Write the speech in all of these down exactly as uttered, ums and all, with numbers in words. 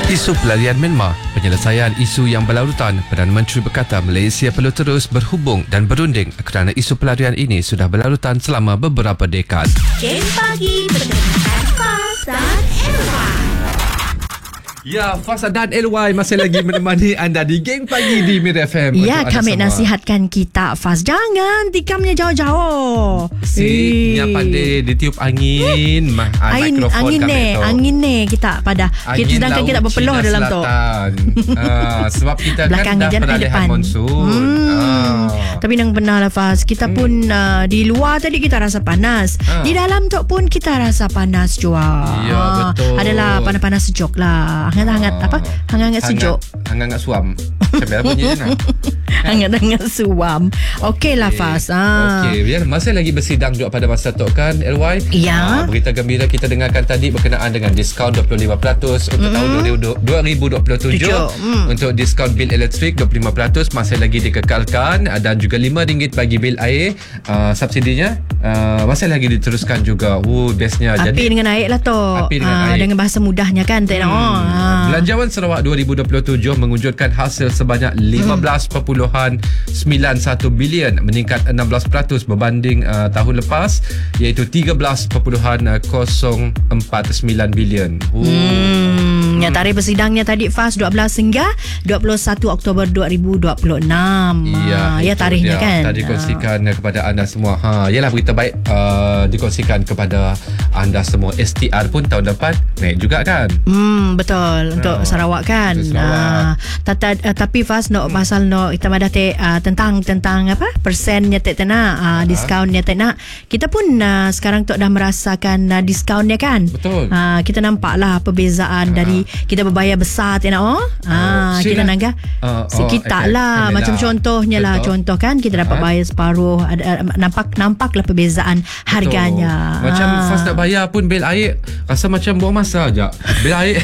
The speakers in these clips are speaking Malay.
Isu pelarian Myanmar, penyelesaian isu yang berlarutan. Perdana Menteri berkata Malaysia perlu terus berhubung dan berunding kerana isu pelarian ini sudah berlarutan selama beberapa dekad. Game Pagi bersama Faz dan Elwan. Ya, Faz dan L Y masih lagi menemani anda di Geng Pagi di Mir F M. Ya, kami semua. Nasihatkan kita, Faz, jangan tikamnya jauh-jauh. Si ni apa dia ditiup angin, mah angin, angin ni, angin ni kita pada angin kita sedangkan kita berpeluh dalam tu. uh, sebab kita kan dah peralihan monsun. Hmm. Uh. Tapi nang benar lah, Faz, kita hmm. pun uh, di luar tadi kita rasa panas. Uh. Di dalam tu pun kita rasa panas juga. Ya, uh, betul. Adalah panas-panas sejuk lah. Hangat-hangat uh, apa? Hangat-hangat sejuk. Hangat-hangat suam. Macam mana bunyi nak? Hangat-hangat suam. Okey lah, Faz. Ah. Okey, biar masih lagi bersidang juga pada masa tu kan, L Y. Ya. Uh, berita gembira kita dengarkan tadi berkenaan dengan diskaun dua puluh lima peratus untuk mm-hmm. tahun dua ribu dua puluh tujuh. Mm. Untuk diskaun bil elektrik dua puluh lima peratus masih lagi dikekalkan, dan juga lima ringgit bagi bil air. Uh, subsidinya uh, masih lagi diteruskan juga. Oh, bestnya. Api jadi dengan air lah tu. Api dengan uh, air. Dengan bahasa mudahnya kan. Hmm. Oh, uh. Belanjawan Sarawak dua ribu dua puluh tujuh mengunjurkan hasil sebanyak lima belas perpuluhan sembilan satu bilion, meningkat enam belas peratus berbanding uh, tahun lepas, iaitu tiga belas perpuluhan kosong empat sembilan bilion. Oh. Hmm, yang tarikh bersidangnya tadi, Faz, dua belas hingga dua puluh satu Oktober dua ribu dua puluh enam. Ya, ya tarikhnya dia. kan. Tadi kongsikan uh. kepada anda semua. Ha, yalah, berita baik uh, dikongsikan kepada anda semua. S T R pun tahun depan naik juga kan? Hmm, betul. Untuk uh, Sarawak kan. Sarawak. Uh, tata, uh, tapi Faz, no hmm. pasal no kita madah te uh, tentang tentang apa? Persennya tak nak, uh, diskaunnya tak nak. Kita pun uh, sekarang tu dah merasakan uh, diskaunnya kan? Betul. Uh, kita nampaklah perbezaan uh. dari kita berbayar besar tak nak oh. Uh, oh kita nanggah uh, sikit oh, tak okay. lah. Macam lah. contohnya lah, contoh kan kita dapat uh. bayar separuh. Ada, nampak nampaklah perbezaan harganya. Betul. Macam uh. Faz nak bayar pun bil air rasa macam buang masa je. Bil air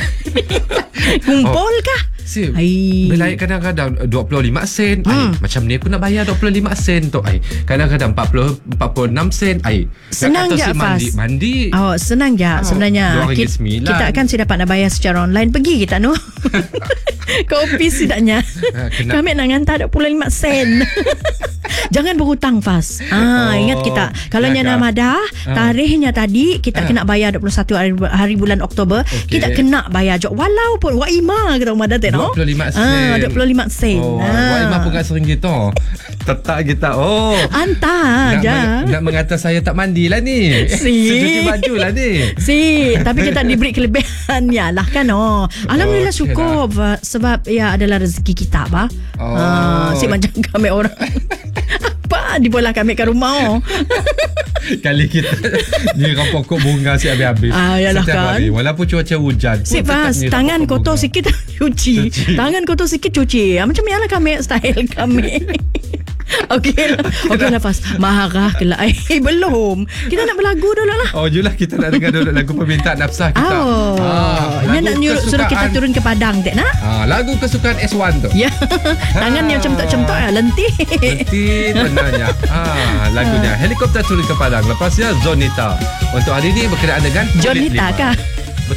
kumpul kah? Si, bil air kadang-kadang dua puluh lima sen. Hmm. Ay, macam ni aku nak bayar dua puluh lima sen tu. Ay, kadang-kadang empat puluh, empat puluh enam sen. Ay, senang je, Faz. Mandi, mandi. Oh, senang je oh, sebenarnya. Kita, kita kan si dapat nak bayar secara online. Pergi kita no. Kopi sidaknya. Kami nak hantar dua puluh lima sen. Jangan berhutang, Faz. Ah, oh, ingat kita. Kalau nyana madah, tarikhnya tadi kita uh. kena bayar dua puluh satu hari, hari bulan Oktober. Okay. Kita kena bayar je walaupun wa ima kita madah teh no. dua puluh lima sen. Ah, dua puluh lima sen. Oh, ah. Wa ima pun kat sering gitu. Tetap kita. Oh. Hantar je. Nak, nak mengata saya tak mandilah ni. Si. Cuci baju lah ni. Si, tapi kita diberi kelebihan ya lah kan. Oh. Alhamdulillah, okay syukur lah. Sebab ya adalah rezeki kita bah. Oh. Ah, si macam kami orang. Apa di bola kami ke rumah oh. Kali kita ni pokok bunga si habis-habis. Ah, yalah kan. Hari. Walaupun cuaca hujan. Si Faz, tangan kotor bunga. Sikit cuci. cuci. Tangan kotor sikit cuci. Macam yalah kami style kami. Okey lah. Okey lah, Faz. Marah ke lah. Eh, belum. Kita nak berlagu dulu lah. Oh, julah kita nak dengar dulu lagu permintaan nafsah kita. Oh. Ah, Dia nak nyuruh suruh kita turun ke Padang tak nak? Ah, lagu kesukaan S satu tu. Ya. Tangannya macam tak-centok ya, lentik. Lentik benarnya. Ah, lagunya Helikopter Turun ke Padang. Lepasnya Zonita. Untuk hari ini berkenaan dengan Jonita kah?